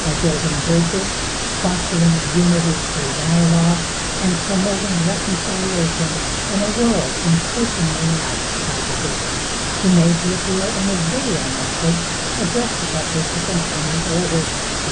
by building bridges, fostering unity through dialogue, and promoting reconciliation in a world increasingly marked by division. He made the appeal in his video message addressed to participants in the ordered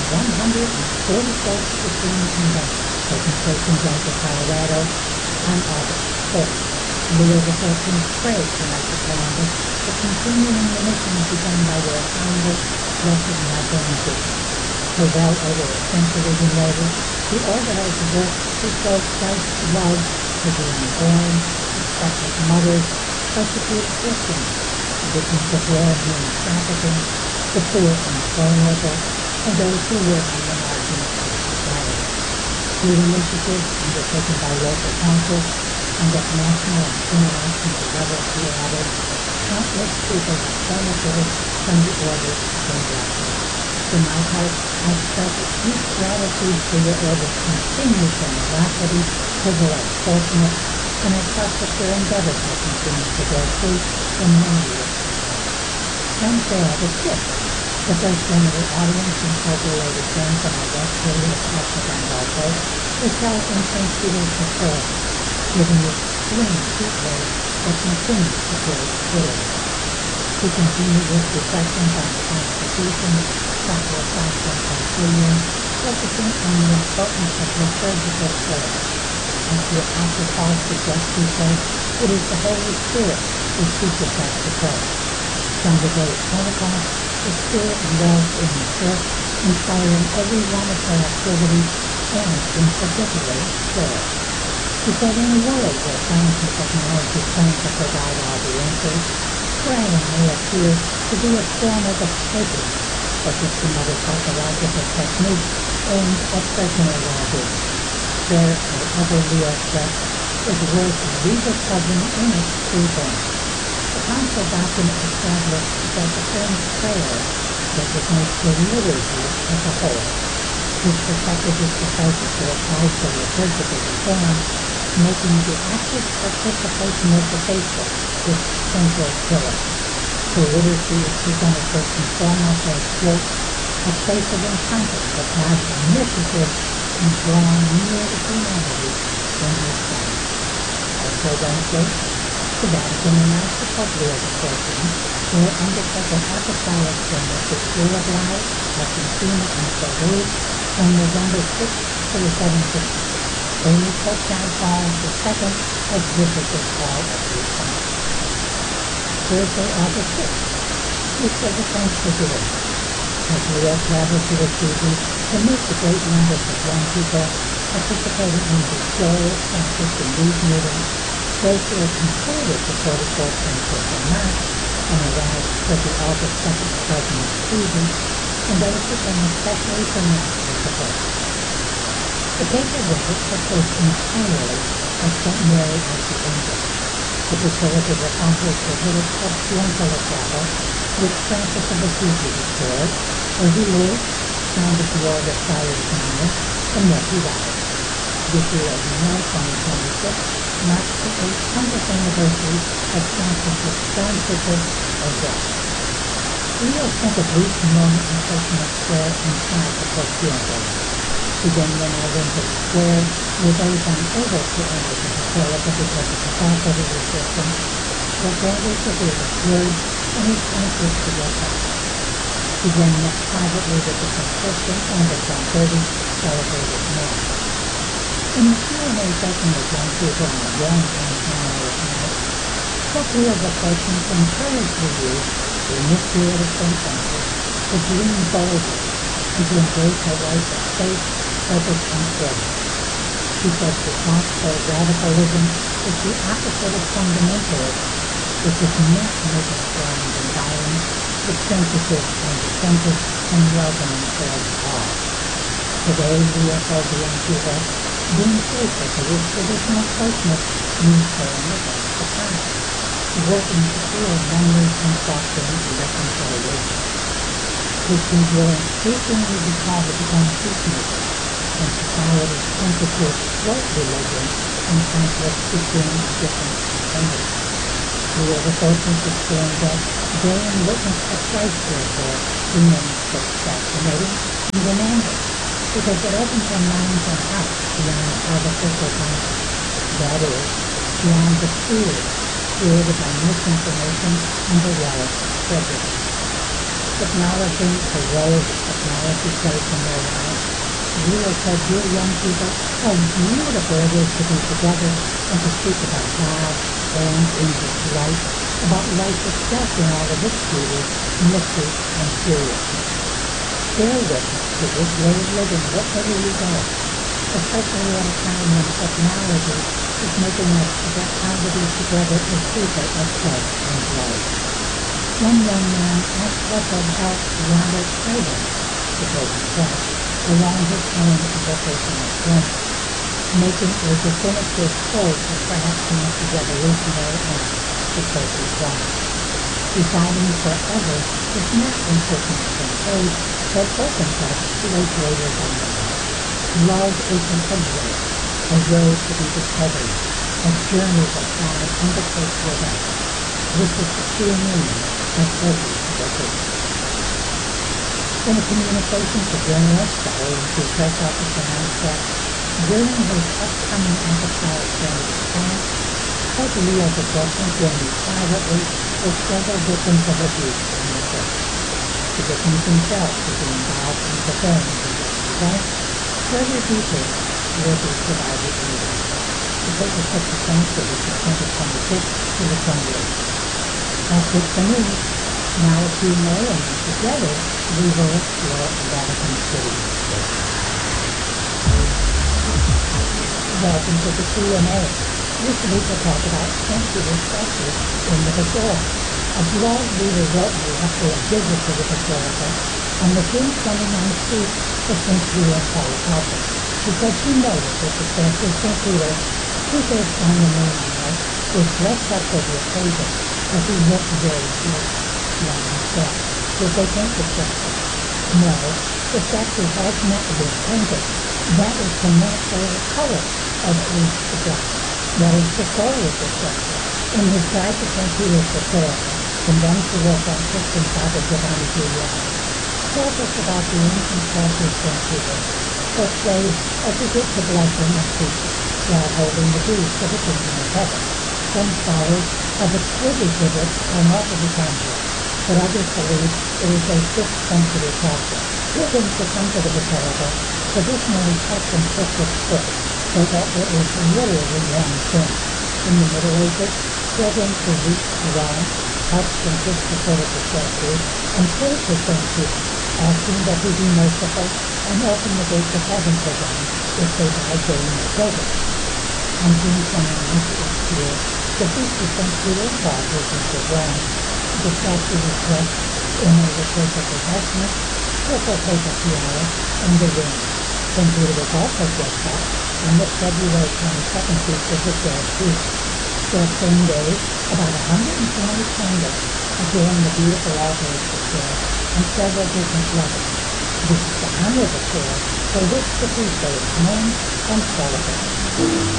144th Supreme Convention taking place in Denver, Colorado on August 4th. Leo XIV prayed for Knights of Columbus for continuing the mission begun by their founder, Blessed Michael Magician. For well over a century, he noted, the order has worked to show Christ's love to the unborn, expectant mothers, persecuted Christians, victims of war and human trafficking, the poor and vulnerable, and those who live on the margins of society. Through initiatives undertaken by local councils and at national and international levels, he added, countless people have benefited from the order's generosity. From my heart, I express deep gratitude for your order's continued generosity to the less fortunate, and I trust that your endeavors will continue to bear fruit in many years to come. Fanfare the Sixth, the first general audience in folk-related films on the West Hill of Octagon Balfour, was held in St. Peter's Basilica, giving it swing heat waves that continue to build ability. To continue with reflections on the Constitution, Sacrosanctum Concilium, focusing on the importance of liturgical prayer. As the Apostle Paul suggests, he says, it is the Holy Spirit who teaches us to pray. From the day of Pentecost, the Spirit dwells in the church, inspiring every one of her activities and, in particular, prayer. He said, in a world where science and technology claim to provide all the answers, praying may appear to be a form of escapism, or just another psychological technique aimed at personal well-being. Prayer, however we express, is worth rediscovering in its true form. The Council document established that the term prayer designates the liturgy as a whole. This perspective is decisive to apply to liturgical reform, making the active participation of the faithful its central pillar. So liturgy is presented first and foremost as, quote, a place of encounter of God's initiative in drawing near to humanity in His Son. Also Wednesday, the Vatican announced that Pope Leo XIV will undertake an apostolic journey to Tree of Life, Argentina, and Peru from November 6th to the 17th. Only Pope John Paul II has visited all of these countries. Thursday, August 6th, Feast of the Transfiguration. As Leo traveled to the Treaty to meet the great numbers of young people participating in his joyous Franciscan youth meetings, those who had completed the 44th Franciscan Mass and arrived for the August 2nd President's Treaty, and those who came especially for Mass to support. The papal visit took place entirely at St. Mary of the Angels. The Basilica is accomplished with little Porciuncula Chapel, which Francis of Assisi restored, where he lived, founded the Order of Friars Minor, and where he died. This year, as you know, 2026, marks the 800th anniversary of Francis' Francis's death. Leo spent a brief moment in personal prayer inside the Porciuncula. He then went out into the square where those unable to enter the Basilica because of the faculty restrictions were gathered to hear his words and his answers to their questions. He then met privately with the Franciscan and at 10:30 celebrated Mass. In the Q&A session with young people on a young and family at night, Pope Leo XIV encouraged the youth in this period of St. Francis to dream boldly and to embrace a life of faith, purpose, and service. He said the gospel radicalism is the opposite of fundamentalism, which is not making blind and violent, but sensitive and attentive and welcoming towards all. Today, Leo told the young people, being faithful to this traditional closeness means staying with us to time, working to heal memories and fostering reconciliation. Christians will increasingly be called to become peacemakers, and society's tempted to exploit religion in conflict between different identities. Leo XIV explained that bearing witness to Christ, therefore, remains both fascinating and demanding, because it opens our minds and hearts beyond artificial boundaries. That is, beyond the fears created by misinformation and the walls of prejudice. Acknowledging the role that technology plays in their lives, Leo said, "Dear young people, how beautiful it is to be together and to speak about God and in His light, about life itself in all of its beauty, mystery, and seriousness. Bear witness to this way of living wherever you go, especially at a time when technology is making us forget how to be together as people of flesh and blood." One young man asked what had helped Robert Craven to take a step along his own vocational journey. Making a definitive choice is perhaps the most revolutionary act to take his life. Deciding forever is not imprisonment in faith, but opens us to a greater dynamic. Love is an exit, a road to be discovered, a journey that God undertakes with us. This is the true meaning of every vocation. In a communication to journalists, the OMC press office announced that during his upcoming apostolic journey to France, Pope Leo XIV will meet privately with several victims of abuse in the church. The victims themselves will be involved in preparing for this event. Further details will be provided later. The Pope is set to France for September 26th to the 28th. That's it for me. Now a Q&A, and together we will explore Vatican City today. Welcome to the Q&A. This week we'll talk about St. Peter's statue in the Basilica. A blog reader wrote me after a visit to the Basilica on the June 29th feast of St. Peter and Paul Apostles. She said she noticed that the statue of St. Peter, 2/3 down the main aisle, was dressed up for the occasion, but he looked very black. One said, "Did they paint the statue?" No, the statue has not been painted. That is the natural color of aged black. What is the story of this statue? In his guide to St. Peter's Basilica, Conventual Franciscan Father Giovanni Giuliani tells us about the ancient statue of St. Peter, portrayed as he gives a blessing and preaches while holding the keys to the kingdom of heaven. Some scholars have attributed it to Michelangelo, but others believe it is a 5th century casket. Pilgrims who come to the Basilica traditionally touch and kiss its foot, so that it is literally one thing. In the Middle Ages, pilgrims who reached Rome touched and kissed the foot of the statue and prayed to St. Peter, asking that he be merciful and open the gates of heaven for them if they died during their pilgrimage. On June 29th each year, the feast of St. Peter and Paul, Bishops of Rome, the statue was dressed in a liturgical vestment, purple paper tiara, and a ring. St. Peter was also dressed up on the February 22nd feast of the Shared Feast. That same day, about 120 candles adorn the beautiful altar of the chair and several different levels. This is to honor the chair for which the feast day is named and celebrated.